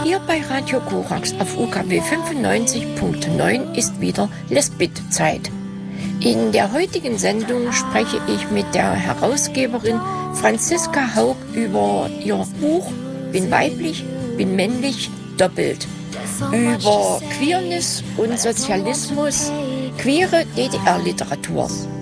Hier bei Radio Korax auf UKW 95.9 ist wieder Lesbit-Zeit. In der heutigen Sendung spreche ich mit der Herausgeberin Franziska Haug über ihr Buch Bin weiblich, bin männlich, doppelt. Über Queerness und Sozialismus, queere DDR-Literatur.